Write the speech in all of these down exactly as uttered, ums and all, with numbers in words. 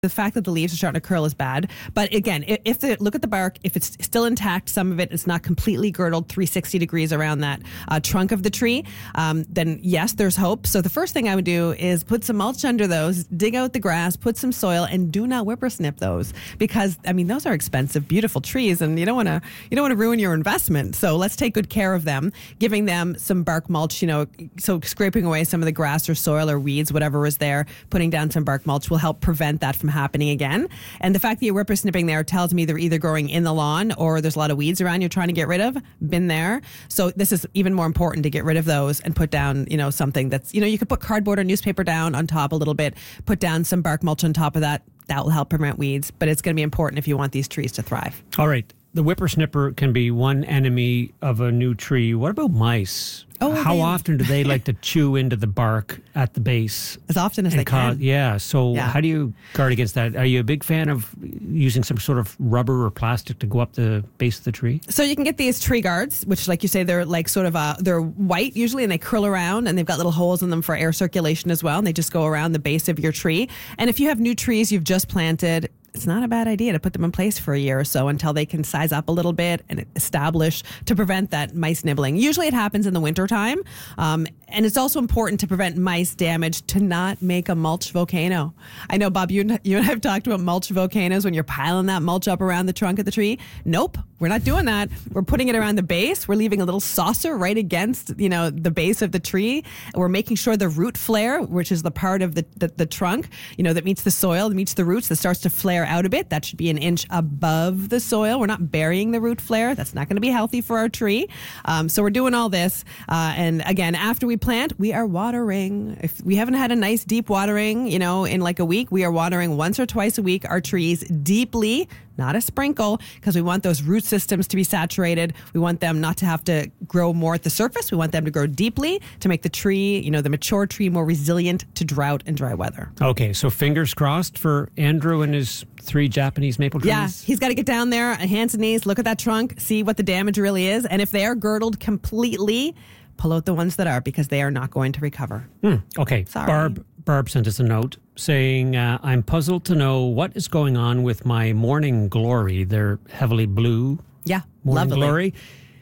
The fact that the leaves are starting to curl is bad. But again, if, if the, look at the bark, if it's still intact, some of it is not completely girdled three hundred sixty degrees around that uh, trunk of the tree, um, then yes, there's hope. So the first thing I would do is put some mulch under those, dig out the grass, put some soil, and do not whippersnip those, because I mean those are expensive, beautiful trees, and you don't want to you don't want to ruin your investment. So let's take good care of them, giving them some bark mulch. You know, so scraping away some of the grass or soil or weeds, whatever is there, putting down some bark mulch will help prevent that from happening again. And the fact that you're whippersnipping there tells me they're either growing in the lawn or there's a lot of weeds around you're trying to get rid of. Been there. So this is even more important to get rid of those and put down, you know, something that's, you know, you could put cardboard or newspaper down on top a little bit, put down some bark mulch on top of that. That will help prevent weeds, but it's going to be important if you want these trees to thrive. All right. The whippersnipper can be one enemy of a new tree. What about mice? Oh, How they, often do they like to chew into the bark at the base? As often as they cause, can. Yeah. So yeah. how do you guard against that? Are you a big fan of using some sort of rubber or plastic to go up the base of the tree? So you can get these tree guards, which, like you say, they're like sort of uh, they're white usually, and they curl around, and they've got little holes in them for air circulation as well, and they just go around the base of your tree. And if you have new trees you've just planted, it's not a bad idea to put them in place for a year or so until they can size up a little bit and establish to prevent that mice nibbling. Usually it happens in the wintertime. Um, and it's also important to prevent mice damage to not make a mulch volcano. I know, Bob, you and, you and I have talked about mulch volcanoes when you're piling that mulch up around the trunk of the tree. Nope, we're not doing that. We're putting it around the base. We're leaving a little saucer right against, you know, the base of the tree. We're making sure the root flare, which is the part of the, the, the trunk, you know, that meets the soil, that meets the roots, that starts to flare out a bit. That should be an inch above the soil. We're not burying the root flare. That's not going to be healthy for our tree. Um, so we're doing all this. Uh, and again, after we plant, we are watering. If we haven't had a nice deep watering, you know, in like a week, we are watering once or twice a week our trees deeply, not a sprinkle, because we want those root systems to be saturated. We want them not to have to grow more at the surface. We want them to grow deeply to make the tree, you know, the mature tree more resilient to drought and dry weather. Okay, so fingers crossed for Andrew and his three Japanese maple trees. Yeah, he's got to get down there, hands and knees, look at that trunk, see what the damage really is. And if they are girdled completely, pull out the ones that are, because they are not going to recover. Hmm, okay, Sorry. Barb Barb sent us a note saying, uh, I'm puzzled to know what is going on with my morning glory. They're heavily blue. Yeah, morning lovely. glory.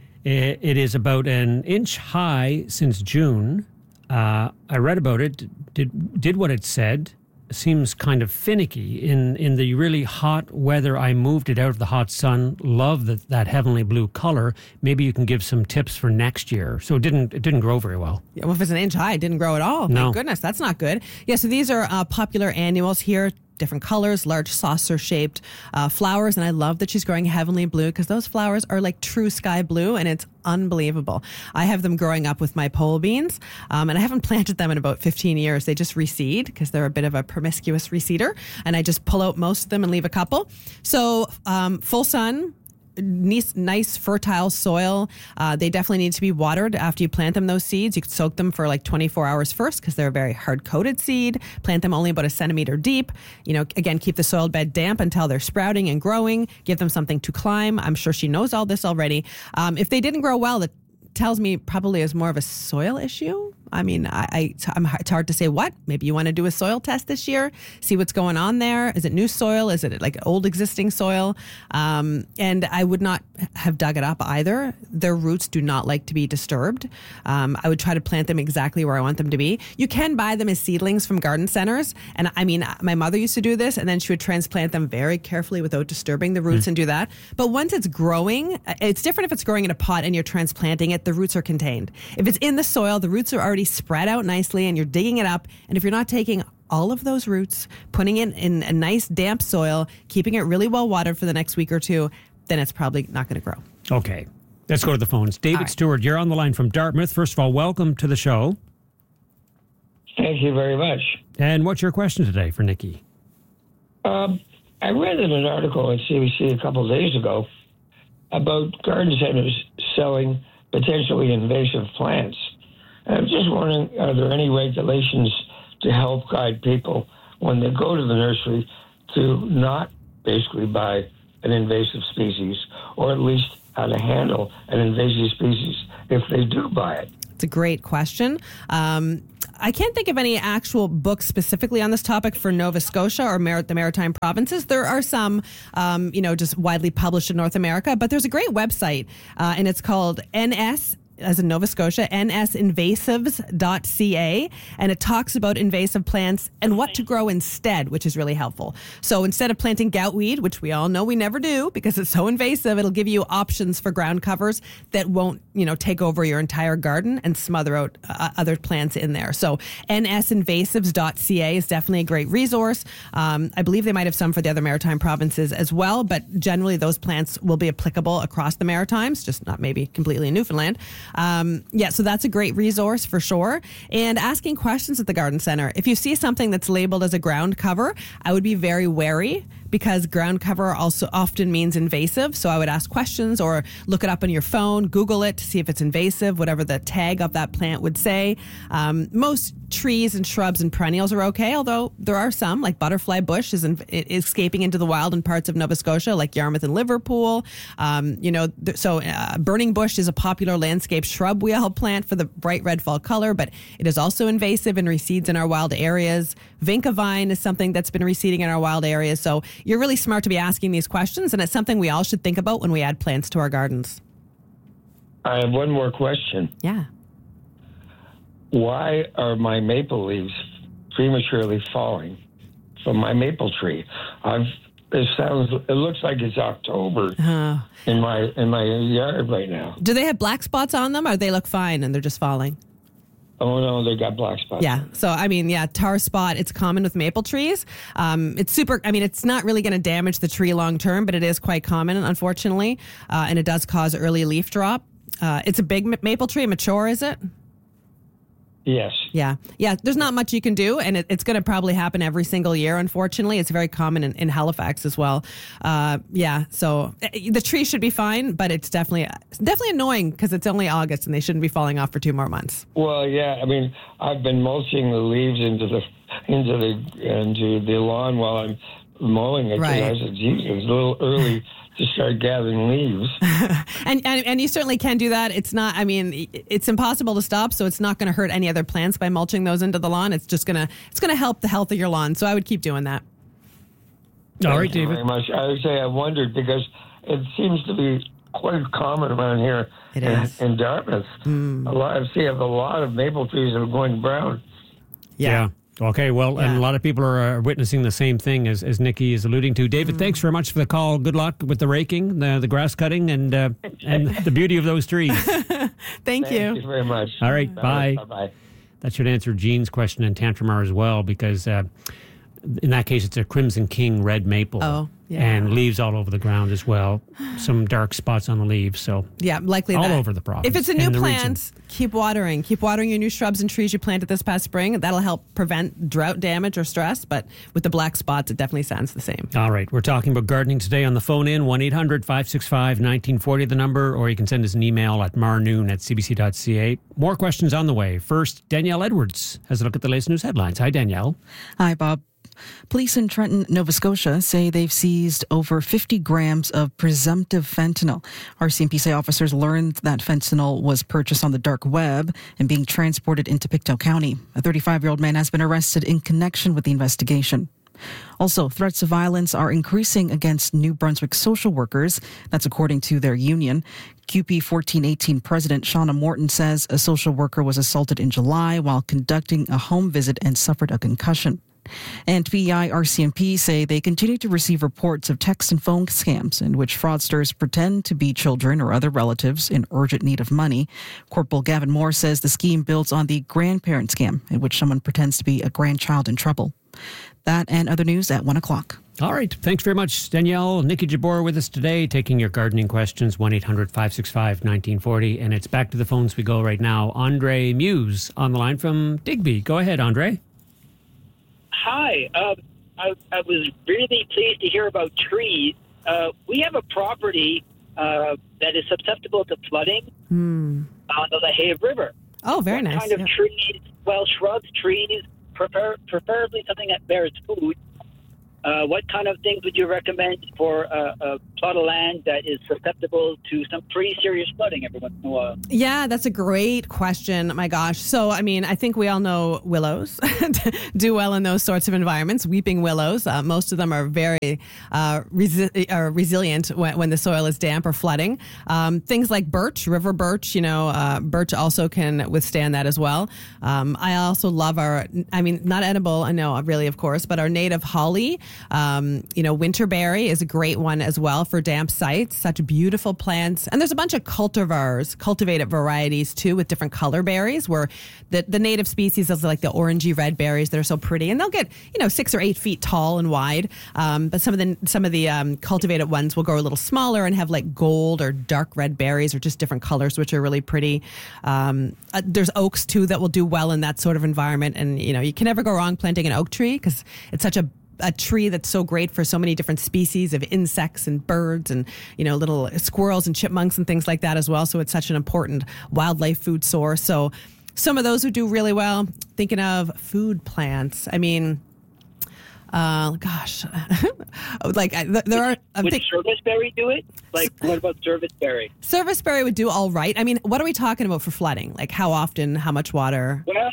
It, it is about an inch high since June. Uh, I read about it, did did what it said. Seems kind of finicky. In in the really hot weather, I moved it out of the hot sun. Love that, that heavenly blue color. Maybe you can give some tips for next year. So it didn't it didn't grow very well. Yeah, well, if it's an inch high, it didn't grow at all. No. My goodness, that's not good. Yeah, so these are uh, popular annuals here. Different colors, large saucer-shaped uh, flowers, and I love that she's growing heavenly blue, because those flowers are like true sky blue, and it's unbelievable. I have them growing up with my pole beans, um, and I haven't planted them in about fifteen years. They just reseed because they're a bit of a promiscuous reseeder, and I just pull out most of them and leave a couple. So um, full sun, nice, nice fertile soil. Uh, they definitely need to be watered after you plant them, those seeds. You could soak them for like twenty-four hours first, because they're a very hard-coated seed. Plant them only about a centimeter deep. You know, again, keep the soil bed damp until they're sprouting and growing. Give them something to climb. I'm sure she knows all this already. Um, if they didn't grow well, that tells me probably is more of a soil issue. I mean, I, I, I'm, it's hard to say what. Maybe you want to do a soil test this year, see what's going on there. Is it new soil? Is it like old existing soil? Um, and I would not have dug it up either. Their roots do not like to be disturbed. Um, I would try to plant them exactly where I want them to be. You can buy them as seedlings from garden centers. And I mean, my mother used to do this, and then she would transplant them very carefully without disturbing the roots mm. and do that. But once it's growing, it's different if it's growing in a pot and you're transplanting it, the roots are contained. If it's in the soil, the roots are already spread out nicely and you're digging it up. And if you're not taking all of those roots, putting it in a nice damp soil, keeping it really well watered for the next week or two, then it's probably not going to grow. Okay. Let's go to the phones. David right. Stewart, you're on the line from Dartmouth. First of all, welcome to the show. Thank you very much. And what's your question today for Nikki? Um, I read in an article at C B C a couple of days ago about garden centers selling potentially invasive plants. And I'm just wondering, are there any regulations to help guide people when they go to the nursery to not basically buy an invasive species, or at least how to handle an invasive species if they do buy it? It's a great question. Um, I can't think of any actual books specifically on this topic for Nova Scotia or Mar- the Maritime Provinces. There are some, um, you know, just widely published in North America, but there's a great website, uh, and it's called N S, as in Nova Scotia, N S invasives dot C A, and it talks about invasive plants and what to grow instead, which is really helpful. So instead of planting goutweed, which we all know we never do because it's so invasive, it'll give you options for ground covers that won't, you know, take over your entire garden and smother out uh, other plants in there. So N S invasives dot C A is definitely a great resource. Um, I believe they might have some for the other maritime provinces as well, but generally those plants will be applicable across the Maritimes, just not maybe completely in Newfoundland. Um, yeah, so that's a great resource for sure. And asking questions at the garden center. If you see something that's labeled as a ground cover, I would be very wary because ground cover also often means invasive. So I would ask questions or look it up on your phone, Google it to see if it's invasive, whatever the tag of that plant would say. Um, most trees and shrubs and perennials are okay, although there are some, like butterfly bush is, in, is escaping into the wild in parts of Nova Scotia, like Yarmouth and Liverpool. Um, you know, th- so uh, burning bush is a popular landscape shrub we all plant for the bright red fall color, but it is also invasive and recedes in our wild areas. Vinca vine is something that's been receding in our wild areas. So you're really smart to be asking these questions, and it's something we all should think about when we add plants to our gardens. I have one more question. Yeah. Why are my maple leaves prematurely falling from my maple tree? I've it sounds it looks like it's October Uh, in my in my yard right now. do they have black spots on them, or they look fine and they're just falling? Oh no, they got black spots. Yeah. So, I mean, yeah, tar spot, it's common with maple trees. Um, it's super, I mean, it's not really going to damage the tree long term, but it is quite common, unfortunately. Uh, and it does cause early leaf drop. Uh, it's a big ma- maple tree, mature, is it? Yes. Yeah. Yeah. There's not much you can do, and it, it's going to probably happen every single year, unfortunately. It's very common in, in Halifax as well. Uh, yeah. So uh, the tree should be fine, but it's definitely, definitely annoying because it's only August and they shouldn't be falling off for two more months. Well, yeah. I mean, I've been mulching the leaves into the into the into the lawn while I'm mowing it. 'Cause Right. I said, geez, it was a little early to start gathering leaves. And, and and you certainly can do that. It's not, I mean, it's impossible to stop, so it's not going to hurt any other plants by mulching those into the lawn. It's just going to, it's going to help the health of your lawn. So I would keep doing that. All right, Thank you David. very much. I would say I wondered because it seems to be quite common around here It in, is. in Dartmouth. Hmm. A lot, I see a lot of maple trees that are going brown. Yeah. Okay, well, and Yeah. a lot of people are uh, witnessing the same thing as, as Nikki is alluding to. David, Mm. thanks very much for the call. Good luck with the raking, the, the grass cutting, and uh, and the beauty of those trees. Thank, Thank you. you very much. All right, bye. Bye-bye. That should answer Jean's question and Tantramar as well, because uh, in that case, it's a Crimson King red maple. Oh, yeah. And leaves all over the ground as well. Some dark spots on the leaves. So Yeah, likely all that. over the province. If it's a new and the plant, region. keep watering. Keep watering your new shrubs and trees you planted this past spring. That'll help prevent drought damage or stress. But with the black spots, it definitely sounds the same. All right. We're talking about gardening today on the phone in one eight hundred five six five one nine four zero, the number, or you can send us an email at marnoon at c b c dot c a. More questions on the way. First, Danielle Edwards has a look at the latest news headlines. Hi, Danielle. Hi, Bob. Police in Trenton, Nova Scotia say they've seized over fifty grams of presumptive fentanyl. R C M P say officers learned that fentanyl was purchased on the dark web and being transported into Pictou County. A thirty-five-year-old man has been arrested in connection with the investigation. Also, threats of violence are increasing against New Brunswick social workers. That's according to their union. Q P fourteen eighteen President Shauna Morton says a social worker was assaulted in July while conducting a home visit and suffered a concussion. And P E I R C M P say they continue to receive reports of text and phone scams in which fraudsters pretend to be children or other relatives in urgent need of money. Corporal Gavin Moore says the scheme builds on the grandparent scam in which someone pretends to be a grandchild in trouble. That and other news at one o'clock. All right. Thanks very much, Danielle. Nikki Jabor with us today, taking your gardening questions, one eight hundred five six five one nine four zero. And it's back to the phones we go right now. Andre Muse on the line from Digby. Go ahead, Andre. Hi. Um, I, I was really pleased to hear about trees. Uh, we have a property uh, that is susceptible to flooding Hmm. on the Lahave River. Oh, very what nice. kind of Yeah. trees? Well, shrubs, trees, prefer, preferably something that bears food. Uh, what kind of things would you recommend for a, a plot of land that is susceptible to some pretty serious flooding every once in a while? Yeah, that's a great question. My gosh. So, I mean, I think we all know willows do well in those sorts of environments. Weeping willows, uh, most of them are very uh, resi- uh, resilient when, when the soil is damp or flooding. Um, things like birch, river birch, you know, uh, birch also can withstand that as well. Um, I also love our, I mean, not edible, I know, really, of course, but our native holly. Um, you know, winterberry is a great one as well for damp sites. Such beautiful plants. And there's a bunch of cultivars, cultivated varieties too, with different color berries, where the, the native species is like the orangey red berries that are so pretty. And they'll get, you know, six or eight feet tall and wide. Um, but some of the, some of the um, cultivated ones will grow a little smaller and have like gold or dark red berries or just different colors, which are really pretty. Um, uh, there's oaks too that will do well in that sort of environment. And, you know, you can never go wrong planting an oak tree because it's such a a tree that's so great for so many different species of insects and birds and, you know, little squirrels and chipmunks and things like that as well. So it's such an important wildlife food source. So some of those would do really well. Thinking of food plants. I mean, uh, gosh, like I, there are. I'm Would think, serviceberry do it? Like, what about serviceberry? Serviceberry would do all right. I mean, what are we talking about for flooding? Like how often, how much water? Well,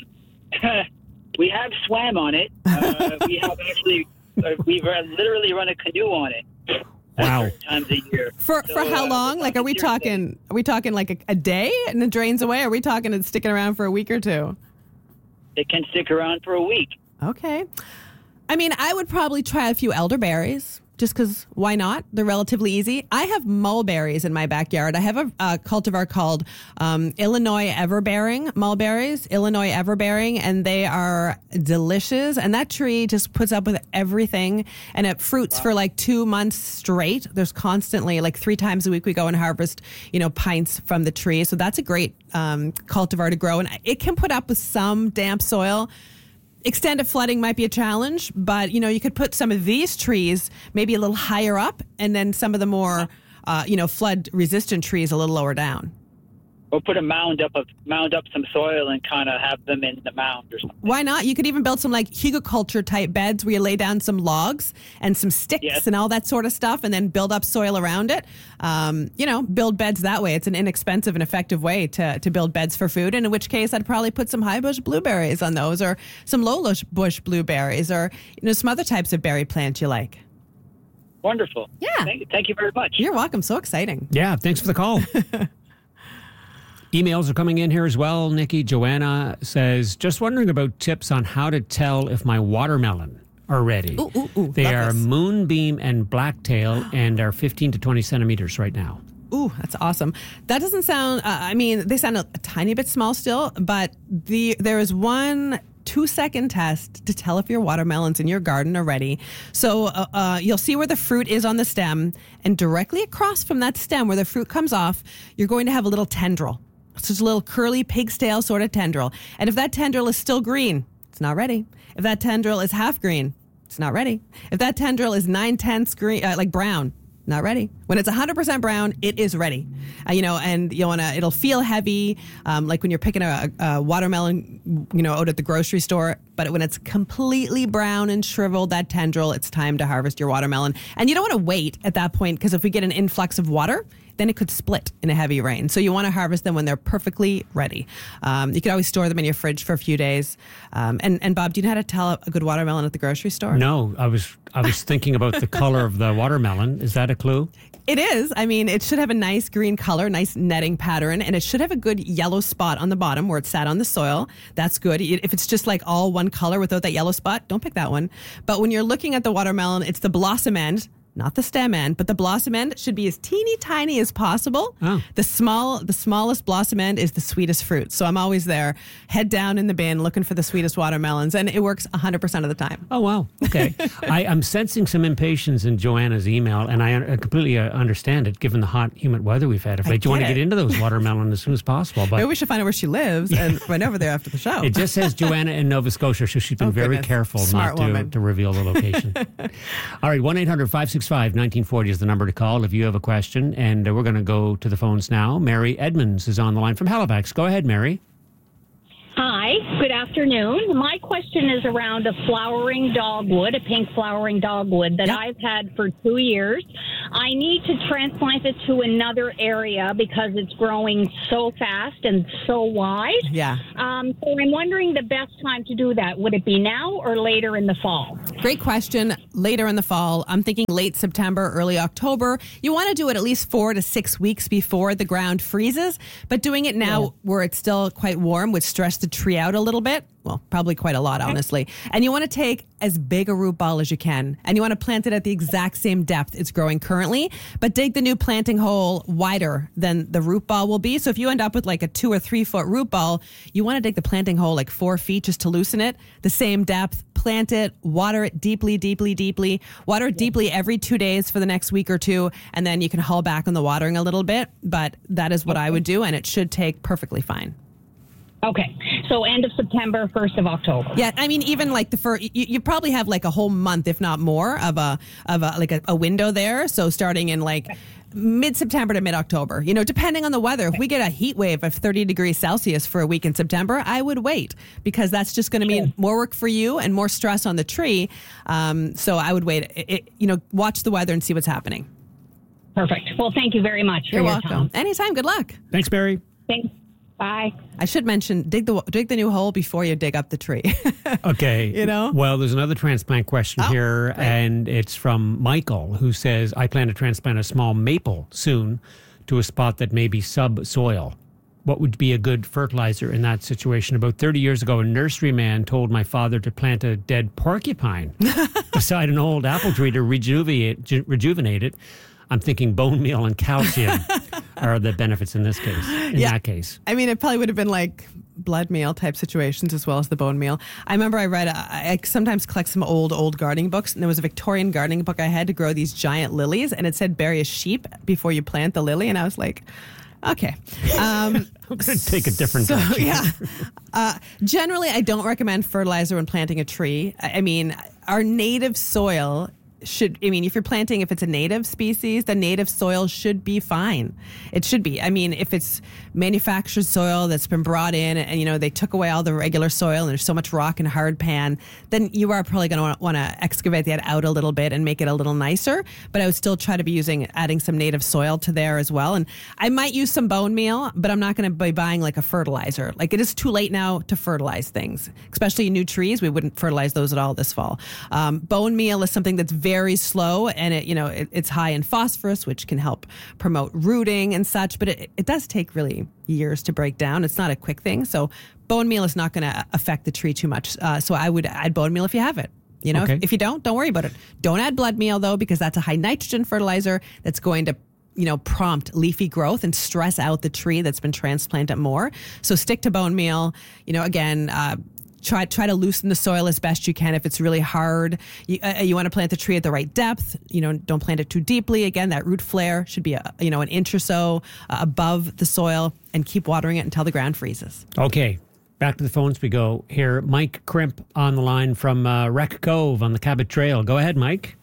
we have swam on it. Uh, we have actually, uh, we've literally run a canoe on it. Wow. Times a year. For So, for how uh, long? Like, are we talking? Are we talking like a, a day and it drains away? Or are we talking it's sticking around for a week or two? It can stick around for a week. Okay. I mean, I would probably try a few elderberries. Just because, why not? They're relatively easy. I have mulberries in my backyard. I have a, a cultivar called um, Illinois Everbearing mulberries, Illinois Everbearing, and they are delicious. And that tree just puts up with everything, and it fruits wow. for like two months straight. There's constantly, like three times a week, we go and harvest, you know, pints from the tree. So that's a great um, cultivar to grow, and it can put up with some damp soil. Extended flooding might be a challenge, but, you know, you could put some of these trees maybe a little higher up and then some of the more, uh, you know, flood-resistant trees a little lower down. Or put a mound up, of, mound up some soil and kind of have them in the mound or something. Why not? You could even build some, like, hugelkultur-type beds where you lay down some logs and some sticks yes. and all that sort of stuff and then build up soil around it. Um, you know, build beds that way. It's an inexpensive and effective way to, to build beds for food, and in which case I'd probably put some high bush blueberries on those or some low bush blueberries or, you know, some other types of berry plants you like. Wonderful. Yeah. Thank, thank you very much. You're welcome. So exciting. Yeah, thanks for the call. Emails are coming in here as well. Nikki Joanna says, just wondering about tips on how to tell if my watermelon are ready. Ooh, ooh, ooh, they love are this. Moonbeam and Blacktail and are fifteen to twenty centimeters right now. Ooh, that's awesome. That doesn't sound, uh, I mean, they sound a, a tiny bit small still, but the there is one two second test to tell if your watermelons in your garden are ready. So uh, uh, you'll see where the fruit is on the stem, and directly across from that stem where the fruit comes off, you're going to have a little tendril. So it's a little curly pig's tail sort of tendril. And if that tendril is still green, it's not ready. If that tendril is half green, it's not ready. If that tendril is nine-tenths green, uh, like brown, not ready. When it's one hundred percent brown, it is ready. Uh, you know, and you want to, it'll feel heavy, um, like when you're picking a, a watermelon, you know, out at the grocery store. But when it's completely brown and shriveled, that tendril, it's time to harvest your watermelon. And you don't want to wait at that point, because if we get an influx of water, then it could split in a heavy rain. So you want to harvest them when they're perfectly ready. Um, you could always store them in your fridge for a few days. Um, and, and Bob, do you know how to tell a good watermelon at the grocery store? No, I was I was thinking about the color of the watermelon. Is that a clue? It is. I mean, it should have a nice green color, nice netting pattern, and it should have a good yellow spot on the bottom where it sat on the soil. That's good. If it's just like all one color without that yellow spot, don't pick that one. But when you're looking at the watermelon, it's the blossom end, not the stem end, but the blossom end should be as teeny tiny as possible. Oh. The small, the smallest blossom end is the sweetest fruit. So I'm always there, head down in the bin, looking for the sweetest watermelons, and it works one hundred percent of the time. Oh, wow. Okay. I, I'm sensing some impatience in Joanna's email, and I, I completely uh, understand it, given the hot, humid weather we've had. If I they want to get get it. into those watermelon as soon as possible. But Maybe we should find out where she lives and run over there after the show. it just says Joanna in Nova Scotia, so she's been Oh, very goodness. careful Smart not to, woman. to reveal the location. All right, one eight hundred five six five nineteen forty is the number to call if you have a question. And uh, we're going to go to the phones now. Mary Edmonds is on the line from Halifax. Go ahead, Mary. Hi. Good afternoon. My question is around a flowering dogwood, a pink flowering dogwood that Yep. I've had for two years. I need to transplant it to another area because it's growing so fast and so wide. Yeah. Um, so I'm wondering the best time to do that. Would it be now or later in the fall? Great question. Later in the fall, I'm thinking late September, early October. You want to do it at least four to six weeks before the ground freezes, but doing it now Yeah. where it's still quite warm would stress the tree out a little bit. Well, probably quite a lot, honestly. And you want to take as big a root ball as you can, and you want to plant it at the exact same depth it's growing currently, but dig the new planting hole wider than the root ball will be. So if you end up with like a two or three foot root ball, you want to dig the planting hole like four feet just to loosen it, the same depth, plant it, water it deeply, deeply, deeply, water it deeply every two days for the next week or two, and then you can haul back on the watering a little bit. But that is what I would do, and it should take perfectly fine. Okay. So end of September, first of October. Yeah, I mean, even like the first, you, you probably have like a whole month, if not more, of a of a like a, a window there. So starting in like mid September to mid October, you know, depending on the weather. If we get a heat wave of thirty degrees Celsius for a week in September, I would wait because that's just going to mean more work for you and more stress on the tree. Um, so I would wait. It, it, you know, watch the weather and see what's happening. Perfect. Well, thank you very much for You're your welcome. time. Anytime. Good luck. Thanks, Barry. Thanks. Bye. I should mention dig the dig the new hole before you dig up the tree. Okay. You know? Well, there's another transplant question Oh, here, great. and it's from Michael, who says, I plan to transplant a small maple soon to a spot that may be subsoil. What would be a good fertilizer in that situation? About thirty years ago, a nurseryman told my father to plant a dead porcupine beside an old apple tree to rejuvenate, ju- rejuvenate it. I'm thinking bone meal and calcium are the benefits in this case, in Yeah. that case. I mean, it probably would have been like blood meal type situations as well as the bone meal. I remember I read, I, I sometimes collect some old, old gardening books, and there was a Victorian gardening book I had to grow these giant lilies, and it said bury a sheep before you plant the lily, and I was like, okay. Um, I'm going to take a different so, direction. yeah. Uh, generally, I don't recommend fertilizer when planting a tree. I I mean, our native soil should, I mean, if you're planting, if it's a native species, the native soil should be fine. It should be. I mean, if it's manufactured soil that's been brought in and, you know, they took away all the regular soil and there's so much rock and hard pan, then you are probably going to want to excavate that out a little bit and make it a little nicer. But I would still try to be using, adding some native soil to there as well. And I might use some bone meal, but I'm not going to be buying like a fertilizer. Like it is too late now to fertilize things, especially new trees. We wouldn't fertilize those at all this fall. Um, bone meal is something that's very slow, and it, you know, it, it's high in phosphorus, which can help promote rooting and such. But it, it does take really years to break down. It's not a quick thing. So bone meal is not going to affect the tree too much. Uh, so I would add bone meal if you have it. You know, Okay. if, if you don't, don't worry about it. Don't add blood meal though, because that's a high nitrogen fertilizer that's going to, you know, prompt leafy growth and stress out the tree that's been transplanted more. So stick to bone meal. You know, again, uh, Try try to loosen the soil as best you can. If it's really hard, you, uh, you want to plant the tree at the right depth. You know, don't plant it too deeply. Again, that root flare should be a, you know an inch or so uh, above the soil, and keep watering it until the ground freezes. Okay, back to the phones we go here. Mike Crimp on the line from uh, Wreck Cove on the Cabot Trail. Go ahead, Mike.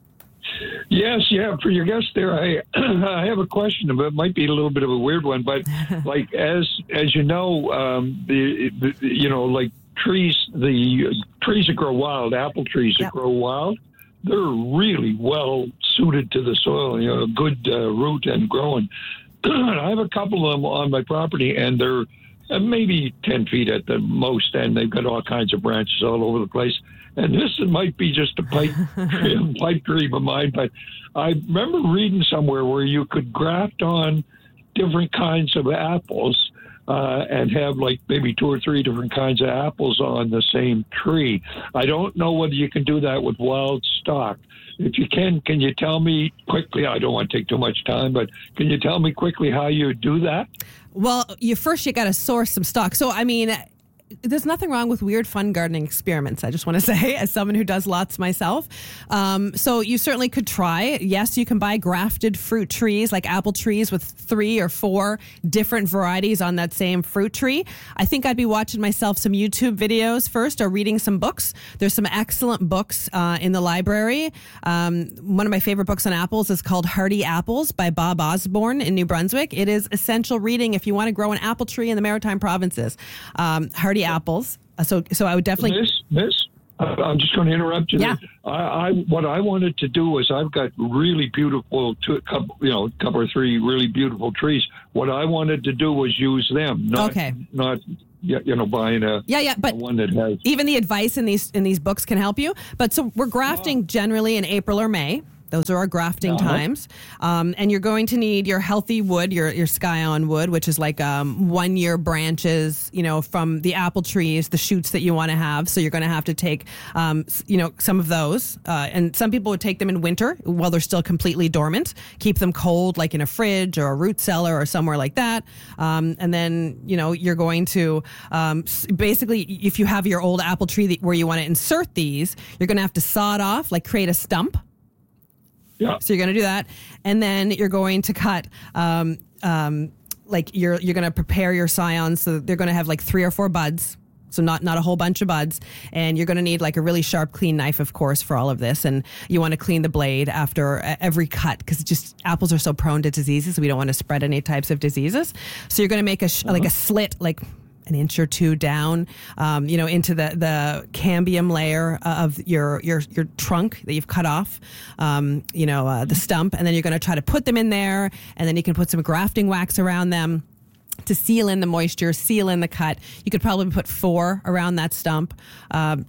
Yes, yeah. For your guest there, I I have a question, but it might be a little bit of a weird one. But like as as you know, um, the, the you know like trees, the trees that grow wild, apple trees that Yep. grow wild, they're really well suited to the soil. You know, a good uh, root and growing. I have a couple of them on my property, and they're uh, maybe ten feet at the most, and they've got all kinds of branches all over the place. And this might be just a pipe pipe dream of mine, but I remember reading somewhere where you could graft on different kinds of apples uh, and have like maybe two or three different kinds of apples on the same tree. I don't know whether you can do that with wild stock. If you can, can you tell me quickly? I don't want to take too much time, but can you tell me quickly how you do that? Well, you first you got to source some stock. So I mean, there's nothing wrong with weird, fun gardening experiments, I just want to say, as someone who does lots myself. Um, so you certainly could try. Yes, you can buy grafted fruit trees, like apple trees with three or four different varieties on that same fruit tree. I think I'd be watching myself some YouTube videos first or reading some books. There's some excellent books uh, in the library. Um, one of my favorite books on apples is called Hardy Apples by Bob Osborne in New Brunswick. It is essential reading if you want to grow an apple tree in the Maritime Provinces. Um, Hardy Apples Uh, so, so I would definitely. Miss, Miss, uh, I'm just going to interrupt you. Yeah. There. I, I what I wanted to do is I've got really beautiful, two, couple, you know, couple or three really beautiful trees. What I wanted to do was use them, not Okay. not you know buying a Yeah, yeah, but one that has. even the advice in these in these books can help you. But so we're grafting generally in April or May. Those are our grafting Uh-huh. times. Um, and you're going to need your healthy wood, your your Scion wood, which is like um, one year branches, you know, from the apple trees, the shoots that you want to have. So you're going to have to take, um, s- you know, some of those. Uh, and some people would take them in winter while they're still completely dormant, keep them cold, like in a fridge or a root cellar or somewhere like that. Um, and then, you know, you're going to um, s- basically, if you have your old apple tree that, where you want to insert these, you're going to have to saw it off, like create a stump. Yeah. So you're going to do that, and then you're going to cut, um, um, like you're you're going to prepare your scions so that they're going to have like three or four buds, so not not a whole bunch of buds, and you're going to need like a really sharp, clean knife, of course, for all of this, and you want to clean the blade after uh, every cut because just apples are so prone to diseases, so we don't want to spread any types of diseases. So you're going to make a sh- like a slit, like an inch or two down, um, you know, into the, the cambium layer of your, your, your trunk that you've cut off, um, you know, uh, the stump. And then you're going to try to put them in there, and then you can put some grafting wax around them to seal in the moisture, seal in the cut. You could probably put four around that stump. Um,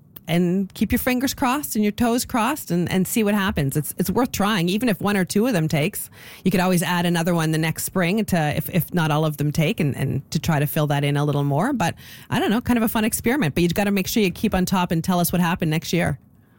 and keep your fingers crossed and your toes crossed and, and see what happens. It's it's worth trying, even if one or two of them takes. You could always add another one the next spring to if, if not all of them take and, and to try to fill that in a little more. But I don't know, kind of a fun experiment. But you've got to make sure you keep on top and tell us what happened next year.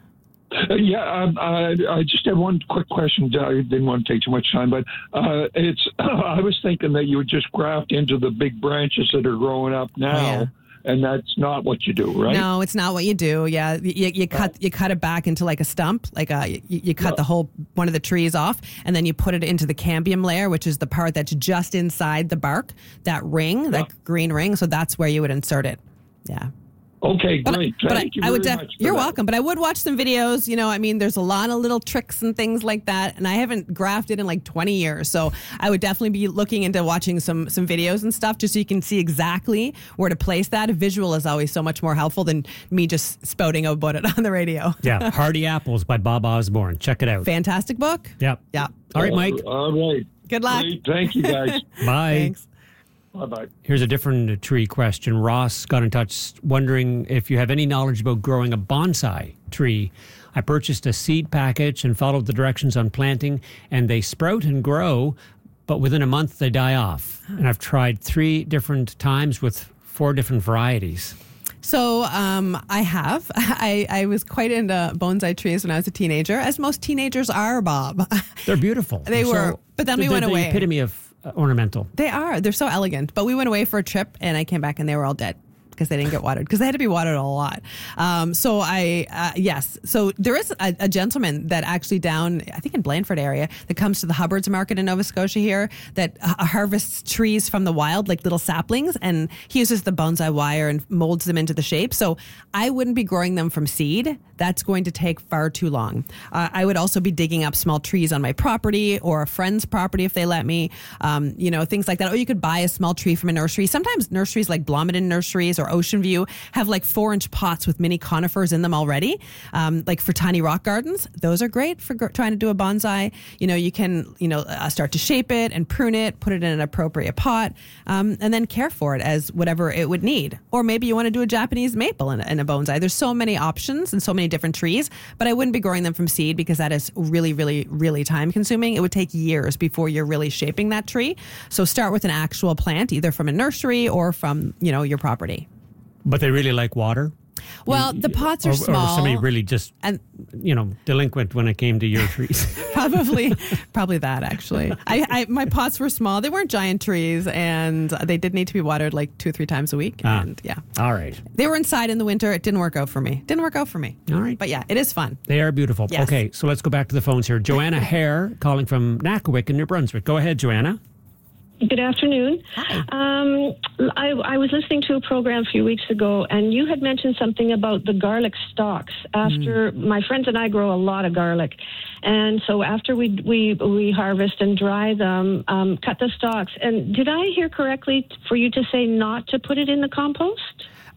Uh, yeah, um, I, I just have one quick question. I didn't want to take too much time, but uh, it's. I was thinking that you would just graft into the big branches that are growing up now. Oh, yeah. And that's not what you do, right? No, it's not what you do. Yeah, you, you cut you cut it back into like a stump, like a you, you cut Yeah. the whole one of the trees off, and then you put it into the cambium layer, which is the part that's just inside the bark, that ring, that green ring. So that's where you would insert it. Yeah. Okay, But, great. but Thank I, you I very would def- much. for you're that. welcome. But I would watch some videos. You know, I mean, there's a lot of little tricks and things like that. And I haven't grafted in like twenty years, so I would definitely be looking into watching some some videos and stuff just so you can see exactly where to place that. A visual is always so much more helpful than me just spouting about it on the radio. Yeah, Hardy Apples by Bob Osborne. Check it out. Fantastic book. Yep. Yeah. All right, Mike. Uh, all right. Good luck. Great. Thank you, guys. Bye. Thanks. Bye-bye. Here's a different tree question. Ross got in touch wondering if you have any knowledge about growing a bonsai tree. I purchased a seed package and followed the directions on planting, and they sprout and grow, but within a month they die off. And I've tried three different times with four different varieties. So um, I have. I, I was quite into bonsai trees when I was a teenager, as most teenagers are, Bob. They're beautiful. They They're were, but then we they're went the away. epitome of uh, ornamental. They are. They're so elegant. But we went away for a trip, and I came back, and they were all dead because they didn't get watered, because they had to be watered a lot. Um, so I, uh, yes. So there is a, a gentleman that actually down, I think in Blandford area, that comes to the Hubbard's Market in Nova Scotia here that uh, harvests trees from the wild, like little saplings, and he uses the bonsai wire and molds them into the shape. So I wouldn't be growing them from seed. That's going to take far too long. Uh, I would also be digging up small trees on my property or a friend's property if they let me, um, you know, things like that. Or you could buy a small tree from a nursery. Sometimes nurseries like Blomidon Nurseries or Ocean View have like four inch pots with mini conifers in them already, um, like for tiny rock gardens. Those are great for gr- trying to do a bonsai. You know, you can, you know, uh, start to shape it and prune it, put it in an appropriate pot, um, and then care for it as whatever it would need. Or maybe you want to do a Japanese maple in a, in a bonsai. There's so many options and so many different trees, but I wouldn't be growing them from seed because that is really, really, really time consuming. It would take years before you're really shaping that tree. So start with an actual plant, either from a nursery or from, you know, your property. But they really like water. Well, the pots are or, small. Or somebody really just, and you know, delinquent when it came to your trees. probably, probably that actually. I, I, my pots were small. They weren't giant trees, and they did need to be watered like two or three times a week. Ah. And yeah, All right. they were inside in the winter. It didn't work out for me. Didn't work out for me. All right. But yeah, it is fun. They are beautiful. Yes. Okay, so let's go back to the phones here. Joanna Hare calling from Nakawick in New Brunswick. Go ahead, Joanna. Good afternoon. Hi. Um, I, I was listening to a program a few weeks ago, and you had mentioned something about the garlic stalks. After Mm. my friends and I grow a lot of garlic, and so after we we we harvest and dry them, um, cut the stalks. And did I hear correctly for you to say not to put it in the compost?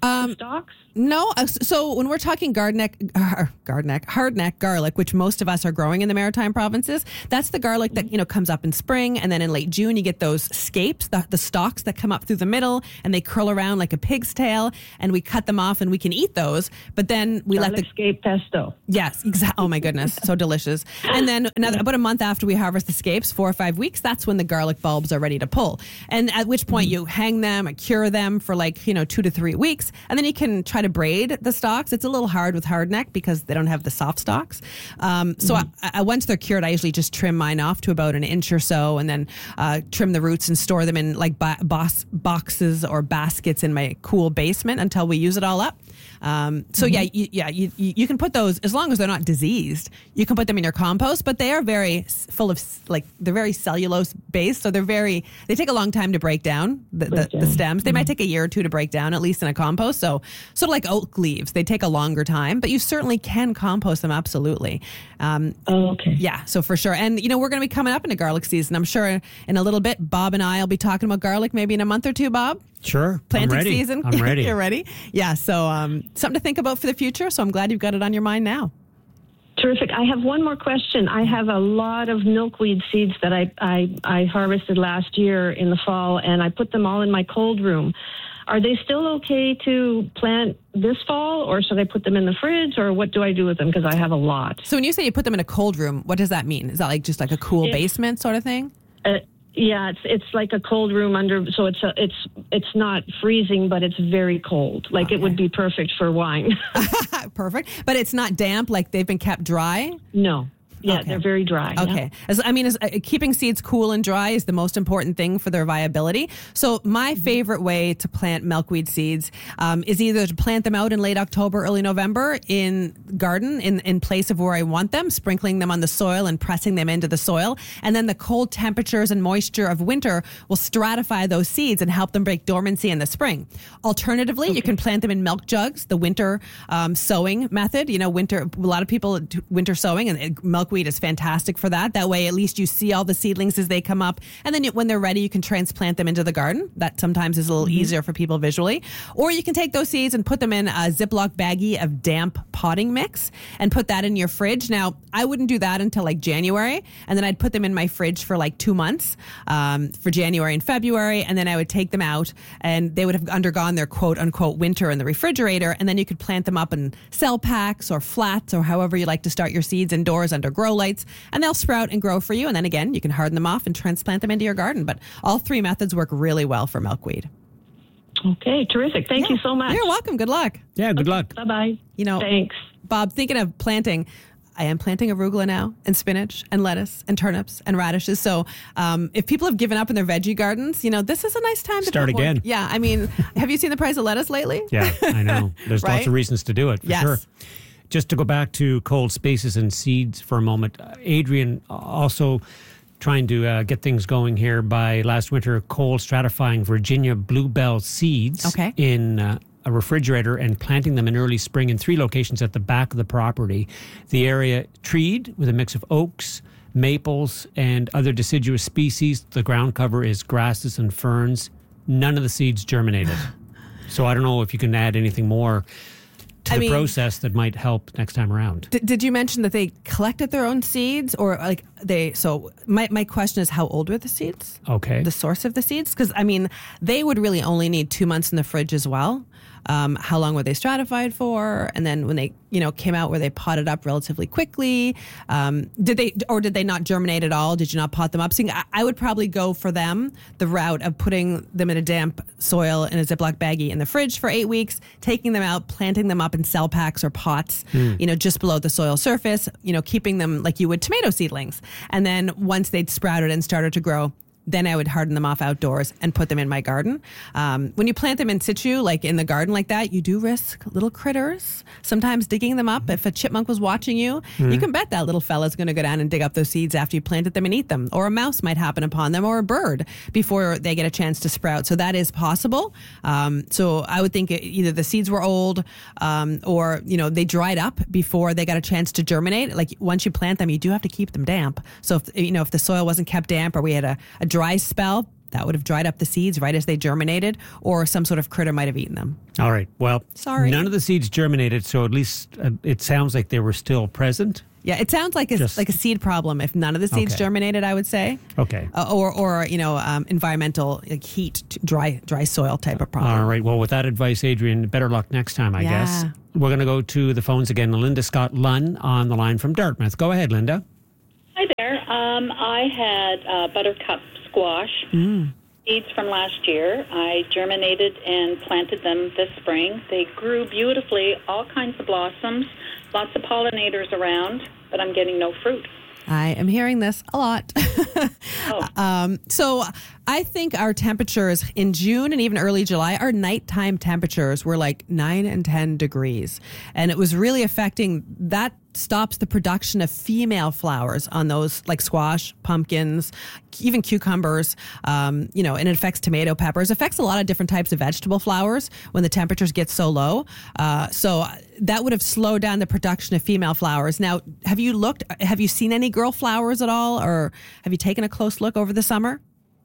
Um, stalks? No. uh, So when we're talking gardenneck, uh, gardenneck, hardneck garlic, which most of us are growing in the Maritime provinces, that's the garlic that, you know, comes up in spring, and then in late June you get those scapes, the, the stalks that come up through the middle, and they curl around like a pig's tail, and we cut them off and we can eat those. But then we Garlic let the scape pesto. Yes, exactly. Oh my goodness, so delicious. And then another about a month after we harvest the scapes, four or five weeks, that's when the garlic bulbs are ready to pull. And at which point you hang them, or cure them for like, you know, two to three weeks, and then you can try to braid the stalks. It's a little hard with hardneck because they don't have the soft stalks. Um, so mm-hmm. I, I, once they're cured, I usually just trim mine off to about an inch or so, and then uh, trim the roots and store them in like ba- boss boxes or baskets in my cool basement until we use it all up. Um, so mm-hmm. yeah, you, yeah, you, you can put those, as long as they're not diseased, you can put them in your compost, but they are very full of, like, they're very cellulose based. So they're very, they take a long time to break down the, the, the stems. They mm-hmm. might take a year or two to break down, at least in a compost. So sort of like oak leaves, they take a longer time, but you certainly can compost them. Absolutely. Um, oh, okay. Yeah. So for sure. And you know, we're going to be coming up into garlic season. I'm sure in a little bit, Bob and I will be talking about garlic maybe in a month or two, Bob. Sure. Planting I'm ready. season. I'm ready. You're ready? Yeah. So um, something to think about for the future. So I'm glad you've got it on your mind now. Terrific. I have one more question. I have a lot of milkweed seeds that I, I, I harvested last year in the fall, and I put them all in my cold room. Are they still okay to plant this fall, or should I put them in the fridge, or what do I do with them? Because I have a lot. So when you say you put them in a cold room, what does that mean? Is that like just like a cool It's- basement sort of thing? Uh, yeah, it's it's like a cold room under, so it's a, it's it's not freezing, but it's very cold. Like Okay. it would be perfect for wine. Perfect. But it's not damp, like they've been kept dry? No. Yeah, Okay. they're very dry. yeah. Okay. As, I mean, as, uh, keeping seeds cool and dry is the most important thing for their viability. So my favorite way to plant milkweed seeds um, is either to plant them out in late October, early November in garden in, in place of where I want them, sprinkling them on the soil and pressing them into the soil. And then the cold temperatures and moisture of winter will stratify those seeds and help them break dormancy in the spring. Alternatively, you can plant them in milk jugs, the winter um, sowing method. You know, winter, a lot of people do winter sowing, and it, milkweed is fantastic for that. That way, at least you see all the seedlings as they come up. And then you, when they're ready, you can transplant them into the garden. That sometimes is a little mm-hmm. easier for people visually. Or you can take those seeds and put them in a Ziploc baggie of damp potting mix and put that in your fridge. Now, I wouldn't do that until like January. And then I'd put them in my fridge for like two months um, for January and February. And then I would take them out and they would have undergone their quote unquote winter in the refrigerator. And then you could plant them up in cell packs or flats or however you like to start your seeds indoors under grow lights, and they'll sprout and grow for you. And then again, you can harden them off and transplant them into your garden. But all three methods work really well for milkweed. Okay, terrific. Thank Yeah. you so much. You're welcome. Good luck. Yeah, good luck. Bye-bye. You know, Thanks. Bob, thinking of planting, I am planting arugula now, and spinach, and lettuce, and turnips, and radishes. So um, if people have given up in their veggie gardens, you know, this is a nice time to Start put more- again. Yeah, I mean, have you seen the price of lettuce lately? Yeah, I know. There's Right? lots of reasons to do it, for Yes. sure. Just to go back to cold spaces and seeds for a moment, uh, Adrian also trying to uh, get things going here by last winter cold stratifying Virginia bluebell seeds Okay. in uh, a refrigerator and planting them in early spring in three locations at the back of the property. The area treed with a mix of oaks, maples, and other deciduous species. The ground cover is grasses and ferns. None of the seeds germinated. So I don't know if you can add anything more to I the mean- process that might help next time around. D- did you mention that they collected their own seeds, or like they? So my my question is, how old were the seeds? Okay. The source of the seeds, because I mean, they would really only need two months in the fridge as well. Um, how long were they stratified for? And then when they, you know, came out, were they potted up relatively quickly? Um, did they, or did they not germinate at all? Did you not pot them up? So I, I would probably go for them the route of putting them in a damp soil in a Ziploc baggie in the fridge for eight weeks, taking them out, planting them up in cell packs or pots, Mm. you know, just below the soil surface, you know, keeping them like you would tomato seedlings. And then once they'd sprouted and started to grow, then I would harden them off outdoors and put them in my garden. Um, when you plant them in situ, like in the garden like that, you do risk little critters sometimes digging them up. If a chipmunk was watching you, Mm-hmm. you can bet that little fella's going to go down and dig up those seeds after you planted them and eat them. Or a mouse might happen upon them, or a bird before they get a chance to sprout. So that is possible. Um, so I would think either the seeds were old um, or, you know, they dried up before they got a chance to germinate. Like once you plant them, you do have to keep them damp. So if, you know, if the soil wasn't kept damp or we had a, a dry spell, that would have dried up the seeds right as they germinated, or some sort of critter might have eaten them. All right. Well, Sorry. none of the seeds germinated, so at least uh, it sounds like they were still present. Yeah, it sounds like a, Just- like a seed problem if none of the seeds Okay. germinated, I would say. Okay. Uh, or, or you know, um, environmental like heat, t- dry dry soil type of problem. All right. Well, with that advice, Adrian, better luck next time, I Yeah. guess. We're going to go to the phones again. Linda Scott Lunn on the line from Dartmouth. Go ahead, Linda. Hi there. Um, I had uh, buttercup squash seeds from last year. I germinated and planted them this spring. They grew beautifully, all kinds of blossoms, lots of pollinators around, but I'm getting no fruit. I am hearing this a lot. Oh. um, so I think our temperatures in June and even early July, our nighttime temperatures were like nine and ten degrees. And it was really affecting, that stops the production of female flowers on those like squash, pumpkins, even cucumbers, um, you know, and it affects tomato peppers. It affects a lot of different types of vegetable flowers when the temperatures get so low. Uh, so that would have slowed down the production of female flowers. Now, have you looked, have you seen any girl flowers at all, or have you taken a close look over the summer?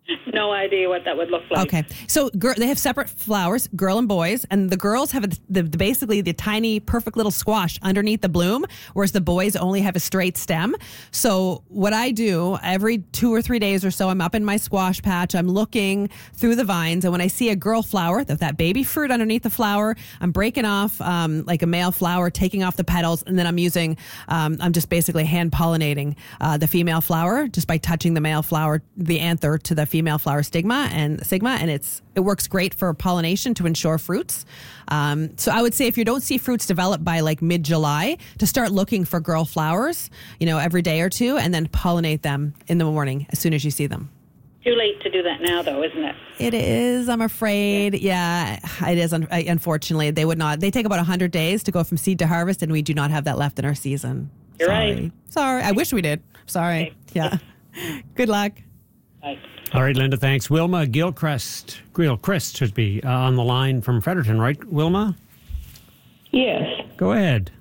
No idea what that would look like. Okay, so gir- they have separate flowers, girl and boys, and the girls have the, the basically the tiny, perfect little squash underneath the bloom, whereas the boys only have a straight stem. So what I do every two or three days or so, I'm up in my squash patch, I'm looking through the vines, and when I see a girl flower, that, that baby fruit underneath the flower, I'm breaking off um, like a male flower, taking off the petals, and then I'm using, um, I'm just basically hand pollinating uh, the female flower just by touching the male flower, the anther to the female flower stigma and sigma, and it's it works great for pollination to ensure fruits. Um, so I would say if you don't see fruits develop by like mid-July, to start looking for girl flowers, you know, every day or two, and then pollinate them in the morning as soon as you see them. Too late to do that now, though, isn't it? It is, I'm afraid. Yeah, it is. un- Unfortunately, they would not. They take about one hundred days to go from seed to harvest, and we do not have that left in our season. You're Sorry. right. Sorry. I wish we did. Sorry. Okay. Yeah. Good luck. Bye. All right, Linda, thanks. Wilma Gilchrist, Gilchrist should be uh, on the line from Fredericton, right, Wilma? Yes. Go ahead.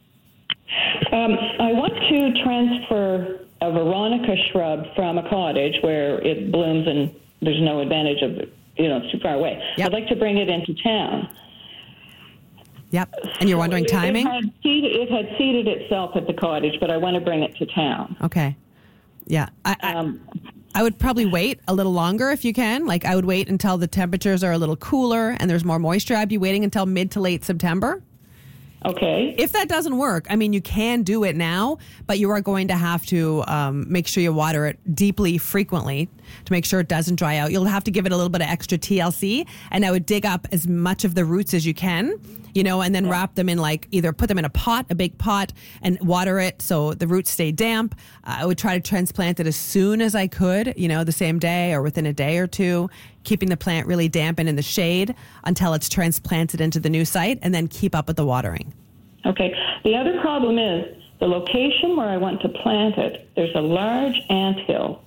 Um, I want to transfer a Veronica shrub from a cottage where it blooms and there's no advantage of it, you know, it's too far away. Yep. I'd like to bring it into town. Yep. And you're wondering It- timing? It had, seeded, it had seeded itself at the cottage, but I want to bring it to town. Okay. Yeah. I, I, Um, I would probably wait a little longer if you can. Like I would wait until the temperatures are a little cooler and there's more moisture. I'd be waiting until mid to late September. okay. If that doesn't work, I mean, you can do it now, but you are going to have to um, make sure you water it deeply, frequently, to make sure it doesn't dry out. You'll have to give it a little bit of extra T L C, and I would dig up as much of the roots as you can, you know, and then wrap them in like either put them in a pot, a big pot, and water it so the roots stay damp. Uh, I would try to transplant it as soon as I could, you know, the same day or within a day or two, keeping the plant really damp and in the shade until it's transplanted into the new site, and then keep up with the watering. Okay. The other problem is the location where I want to plant it, there's a large anthill.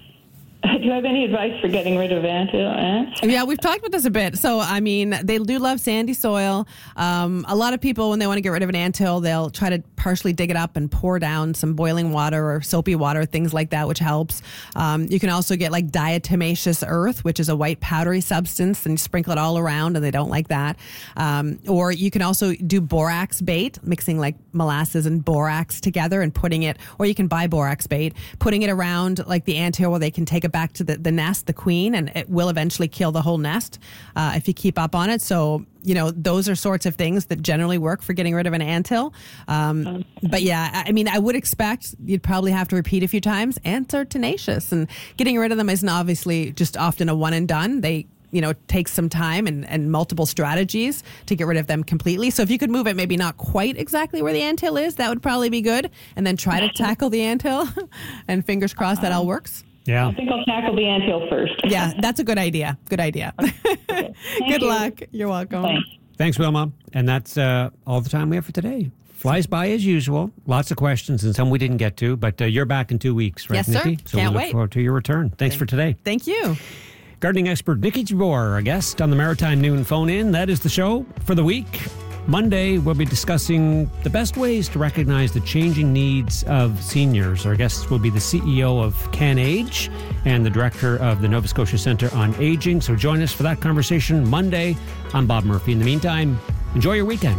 Do you have any advice for getting rid of anthill ants? Yeah, we've talked about this a bit. So, I mean, they do love sandy soil. Um, a lot of people, when they want to get rid of an anthill, they'll try to partially dig it up and pour down some boiling water or soapy water, things like that, which helps. Um, you can also get like diatomaceous earth, which is a white powdery substance, and you sprinkle it all around, and they don't like that. Um, or you can also do borax bait, mixing like molasses and borax together and putting it, or you can buy borax bait, putting it around like the anthill where they can take it back to the, the nest, the queen, and it will eventually kill the whole nest uh, if you keep up on it. So, you know, those are sorts of things that generally work for getting rid of an anthill. Um, but yeah, I I mean, I would expect you'd probably have to repeat a few times. Ants are tenacious, and getting rid of them isn't obviously just often a one and done. They you know, take some time and, and multiple strategies to get rid of them completely. So if you could move it maybe not quite exactly where the anthill is, that would probably be good. And then try to tackle the anthill and fingers crossed that all works. Yeah. I think I'll tackle the anthill first. Yeah, that's a good idea. Good idea. Okay. Good you. luck. You're welcome. Thanks. Thanks, Wilma. And that's uh, all the time we have for today. Flies by as usual. Lots of questions and some we didn't get to, but uh, you're back in two weeks, right, Yes, sir. Nikki? So Can't we look wait. forward to your return. Thanks for today. Thank you. Gardening expert Nikki Jabor, our guest on the Maritime Noon phone in. That is the show for the week. Monday, we'll be discussing the best ways to recognize the changing needs of seniors. Our guests will be the C E O of CanAge and the director of the Nova Scotia Centre on Aging. So join us for that conversation Monday. I'm Bob Murphy. In the meantime, enjoy your weekend.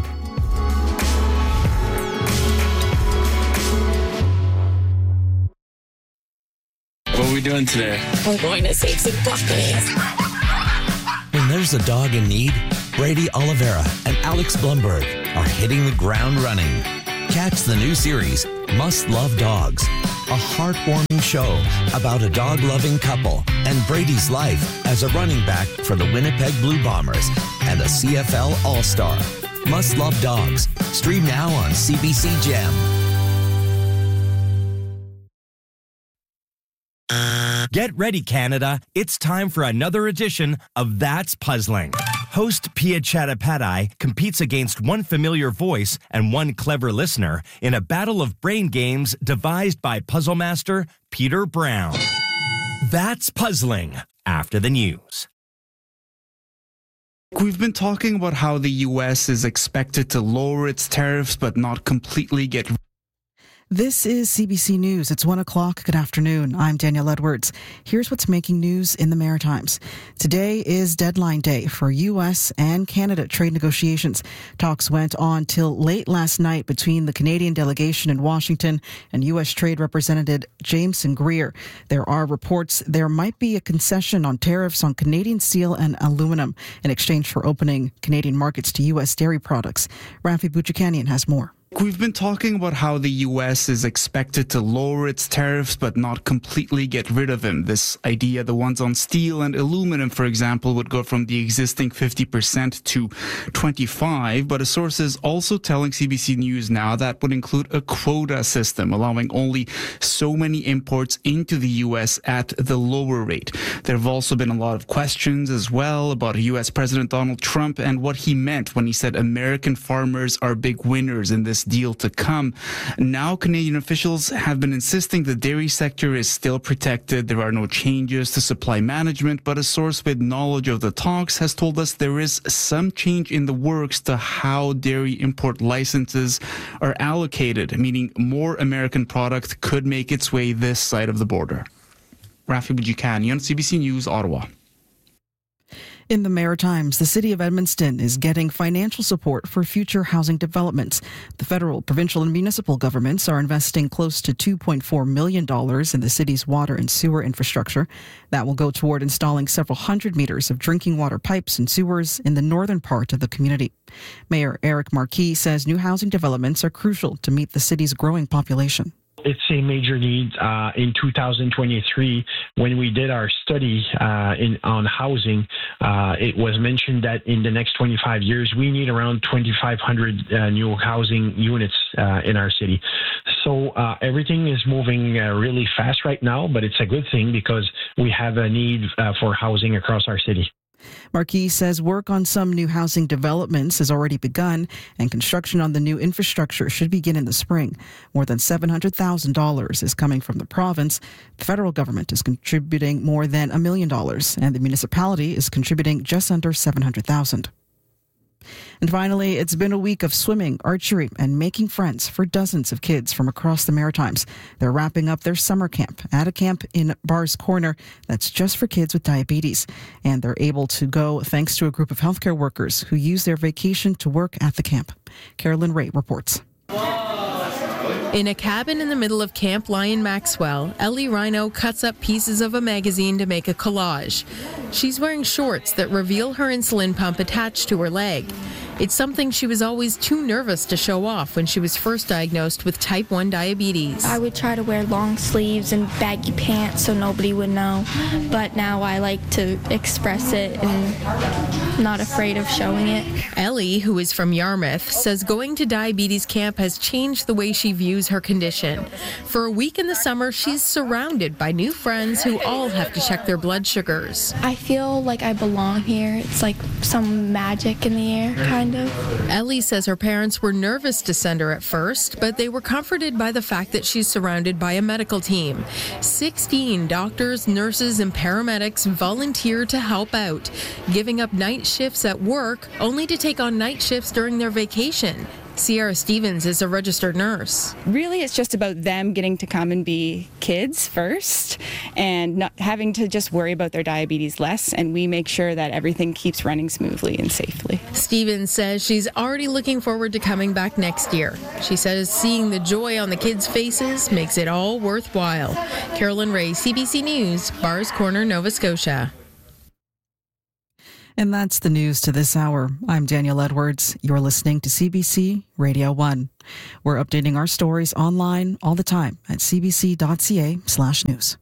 What are we doing today? We're going to save some puppies. When there's a dog in need, Brady Oliveira and Alex Blumberg are hitting the ground running. Catch the new series, Must Love Dogs, a heartwarming show about a dog-loving couple and Brady's life as a running back for the Winnipeg Blue Bombers and a C F L All-Star. Must Love Dogs. Stream now on C B C Gem. Get ready, Canada. It's time for another edition of That's Puzzling. Host Pia Chattopadhyay competes against one familiar voice and one clever listener in a battle of brain games devised by puzzle master Peter Brown. That's Puzzling, after the news. We've been talking about how the U S is expected to lower its tariffs but not completely get rid. This is C B C News. It's one o'clock. Good afternoon. I'm Danielle Edwards. Here's what's making news in the Maritimes. Today is deadline day for U S and Canada trade negotiations. Talks went on till late last night between the Canadian delegation in Washington and U S Trade Representative Jameson Greer. There are reports there might be a concession on tariffs on Canadian steel and aluminum in exchange for opening Canadian markets to U S dairy products. Rafi Bouchikanian has more. We've been talking about how the U S is expected to lower its tariffs but not completely get rid of them. This idea, the ones on steel and aluminum, for example, would go from the existing fifty percent to twenty-five, but a source is also telling C B C News now that would include a quota system, allowing only so many imports into the U S at the lower rate. There have also been a lot of questions as well about U S President Donald Trump and what he meant when he said American farmers are big winners in this deal to come. Now, Canadian officials have been insisting the dairy sector is still protected. There are no changes to supply management, but a source with knowledge of the talks has told us there is some change in the works to how dairy import licenses are allocated, meaning more American product could make its way this side of the border. Rafi Bouchikanian on C B C News, Ottawa. In the Maritimes, the city of Edmundston is getting financial support for future housing developments. The federal, provincial, and municipal governments are investing close to two point four million dollars in the city's water and sewer infrastructure. That will go toward installing several hundred meters of drinking water pipes and sewers in the northern part of the community. Mayor Eric Marquis says new housing developments are crucial to meet the city's growing population. It's a major need. Uh, in two thousand twenty-three, when we did our study uh, in, on housing, uh, it was mentioned that in the next twenty-five years, we need around twenty-five hundred uh, new housing units uh, in our city. So uh, everything is moving uh, really fast right now, but it's a good thing because we have a need uh, for housing across our city. Marquis says work on some new housing developments has already begun, and construction on the new infrastructure should begin in the spring. More than seven hundred thousand dollars is coming from the province. The federal government is contributing more than a million dollars, and the municipality is contributing just under seven hundred thousand dollars. And finally, it's been a week of swimming, archery, and making friends for dozens of kids from across the Maritimes. They're wrapping up their summer camp at a camp in Bars Corner that's just for kids with diabetes. And they're able to go thanks to a group of healthcare workers who use their vacation to work at the camp. Carolyn Ray reports. In a cabin in the middle of Camp Lion Maxwell, Ellie Rhino cuts up pieces of a magazine to make a collage. She's wearing shorts that reveal her insulin pump attached to her leg. It's something she was always too nervous to show off when she was first diagnosed with type one diabetes. I would try to wear long sleeves and baggy pants so nobody would know, but now I like to express it and not afraid of showing it. Ellie, who is from Yarmouth, says going to diabetes camp has changed the way she views her condition. For a week in the summer, she's surrounded by new friends who all have to check their blood sugars. I feel like I belong here. It's like some magic in the air, kind kind of. Ellie says her parents were nervous to send her at first, but they were comforted by the fact that she's surrounded by a medical team. sixteen doctors, nurses, and paramedics volunteer to help out, giving up night shifts at work only to take on night shifts during their vacation. Sierra Stevens is a registered nurse. Really, it's just about them getting to come and be kids first and not having to just worry about their diabetes less, and we make sure that everything keeps running smoothly and safely. Stevens says she's already looking forward to coming back next year. She says seeing the joy on the kids' faces makes it all worthwhile. Carolyn Ray, C B C News, Bars Corner, Nova Scotia. And that's the news to this hour. I'm Daniel Edwards. You're listening to C B C Radio one. We're updating our stories online all the time at cbc.ca slash news.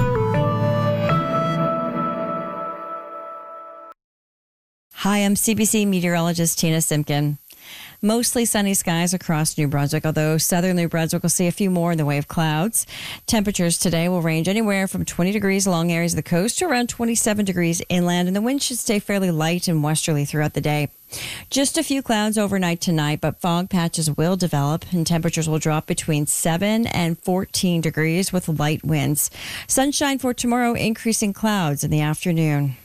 Hi, I'm C B C meteorologist Tina Simpkin. Mostly sunny skies across New Brunswick, although southern New Brunswick will see a few more in the way of clouds. Temperatures today will range anywhere from twenty degrees along areas of the coast to around twenty-seven degrees inland, and the wind should stay fairly light and westerly throughout the day. Just a few clouds overnight tonight, but fog patches will develop and temperatures will drop between seven and fourteen degrees with light winds. Sunshine for tomorrow, increasing clouds in the afternoon.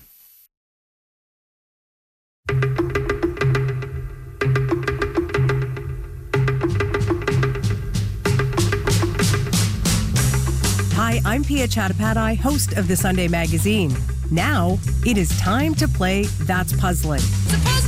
Hi, I'm Pia Chattopadhyay, host of the Sunday Magazine. Now, it is time to play That's Puzzling.